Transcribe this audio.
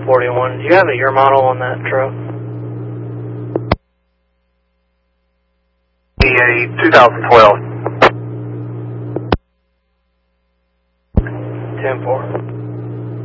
41. Do you have a year model on that truck? A 2012. 10-4.